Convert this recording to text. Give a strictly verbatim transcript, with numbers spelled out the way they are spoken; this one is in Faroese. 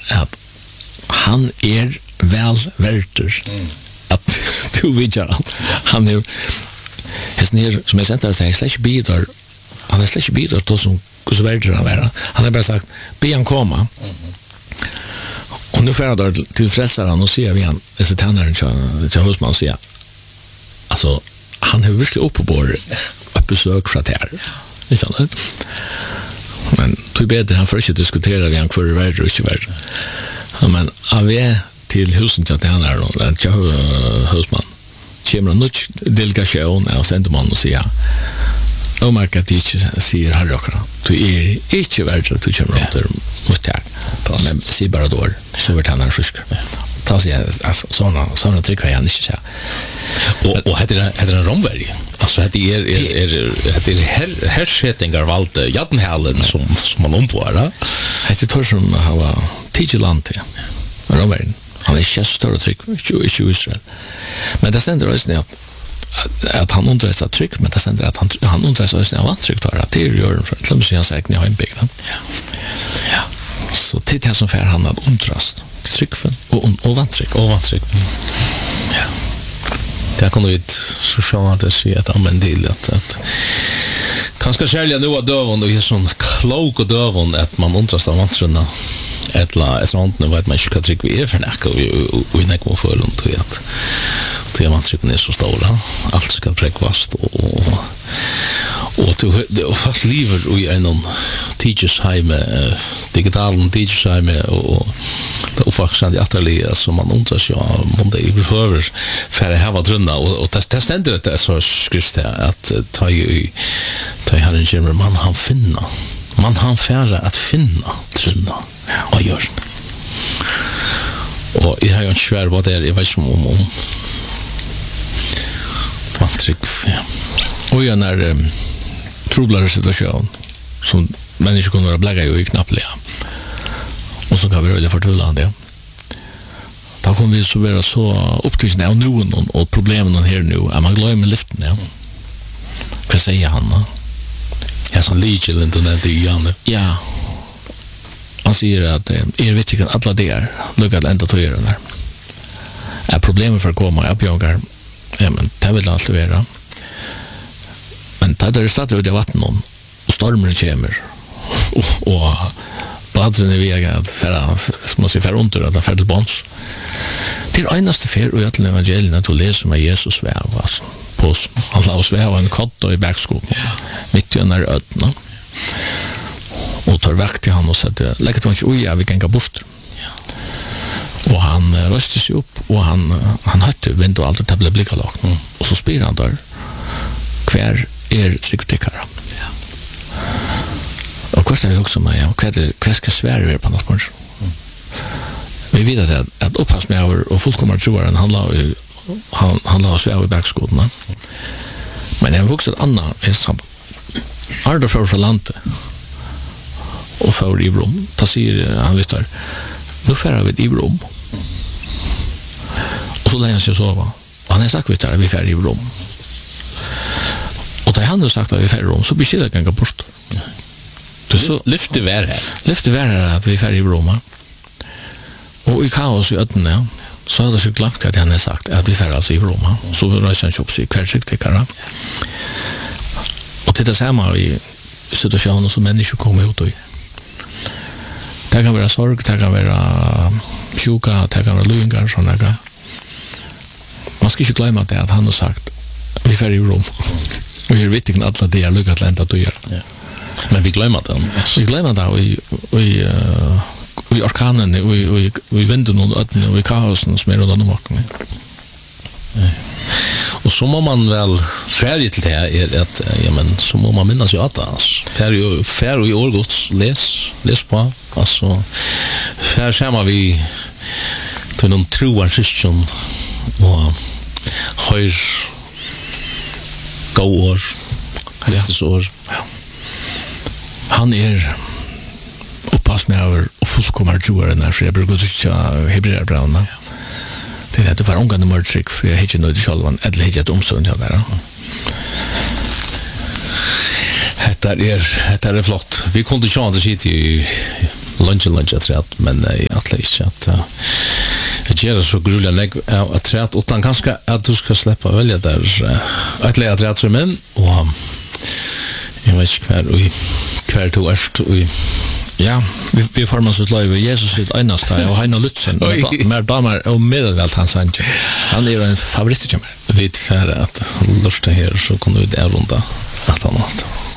at han er vel verter at du vidjar han. Han er hesten her, som jeg sendte deg, slett ikke bidrar, han er slett ikke bidrar til som hvordan verter han være. Han har bare sagt, be han komma. Og nu får jeg til frelseren og sier vi han, disse tenneren til husmann, sier altså, han har virkelig oppe på et besøk fra her. Ikke sant? Men tog bedre, han får ikke diskutere vi han hver verter og ikke verter. Men av vi til husen til tenneren, eller til husmann, kommer en nødt delegation av sendemann og sier oh my god, ikke sier herre okra du er ikke verdt at du kommer rundt og mottag men sier bare dår så vil han frisk ta sier jeg sånne, sånne trykk har jeg ikke sier og, og heter det en romverg altså heter er, er, er, heter er her, hersettingar valgte Jaddenhalen som, som man ombår heter tor som har tidlig land til romvergen han er ikke større trykk ikke, ikke Israel men det stender også ned at at han undrar sig tryck men det sender att han han undrar sig av vantryck tar att det gör för att lämna sig i hembygd. Ja. Ja. Så det är som för han att undras tryckfen och och vantryck och vantryck. Ja. Det kan du inte så sjå att det ser att använda till att att kanske sälja nu att dövon och är sån klok och dövon att man undras av vantrunna ettla ett sånt nu vet man inte vad tryck vi är för näka och och näka på för runt och att det man trycker ner så stora allt ska präkvast och och du och fast lever i en teachers hem digitalen teachers hem och och faktiskt det atelier som man undrar sig om måndag i behöver för det här var drunna och och det ständer det så skrift här att ta ju ta han en gemmer man han finna man han färra att finna drunna och gör och jag har ju svär vad det är jag vet om om vantryck ja. Och jag när um, trublare situation som människor kunde vara blägga ju knapplega och så kan vi röja förtulla det då kommer vi så vara så upptagna av nu och problemen här nu är man glömmer liften ja vad säger han ja som ligger inte den till Janne ja han säger att är vet inte alla det är lugga ända till göra där är problemet för att komma upp jag ja, men det vill alltid vara. Men det är stadigt ut i vatten och stormen kommer. Och, och badren är väg att färra, som man säger, färra under att färra till bons. Det är enaste färd och egentligen evangelien att du läser med Jesus väv. Alltså, på, han la oss väva en kott i backskogen. Mitt i den här ödna. Och tar väck till han och säger, lägger till honom inte, vi kan gå bort. Och han röste sig upp och han han hade vänt och allt det blev blickalagt. Mm. Och så spyr han där. Kvar är trycktekare. Ja. Och kostar ju också mig och kvar kvar ska svära på något punkt. Mm. Vi vet att att upppass med över och fullkomar tror han han la han han la sig över backskoden. Mm. Men jag vuxit Anna är som Arda för för landet. Och för i rum. Ta sig han vet där. Nu färrar vi i rum. Och så lägger han sig sova. Och han har sagt vet att vi färrar i rum. Och när han har sagt att vi färrar i rum så blir det ganska bort. Det så lyfter vär här. Lyfter vär här att vi färrar i rum. Och i kaos i öden ja, så hade så glömt att han har sagt att vi färrar alltså i rum. Så vi röjser han upp sig kvällsriktikare. Och titta samma i situationen som människor kommer ut i. Det kan vara sorg, det kan vara sjuka, det kan vara löjningar och sådana. Man ska inte glömma det att han har sagt vi färger i rum. Och vi är viktigt att alla det är lyckat lända att göra. Ja. Men vi glömmer det. Vi glömmer det och i, i, uh, i orkanen, och i, i, i vinden och öden och i kaosen som är runt omkring. Ja. Och så må man väl färdig till det här är att ja men så må man minnas ju att det alltså färdig färdig i årgods läs läs på alltså här ser vi till någon troar system och höj går det år han är upppass med över och fullkomar troar när för jag brukar tycka hebreerbröderna. Det är att det var ångande mördsrik för jag hittar nog inte själv eller hittar ett omstånd jag där. Det är, det är flott. Vi kunde inte känna det sitt i lunch och lunch, jag tror att, men jag egentligen inte att uh, att göra så grulla lägg att trätt utan kanske att du ska släppa välja där uh, ett lägga trätt som en och um, jag vet inte kvar och kvar to är och ja, vi, vi får man så live Jesus sitt einaste och han har Lutzen mer damer och medelvält han sa inte. Han är en favorit till mig. Vet för att lusta här så kan du det runda att annat.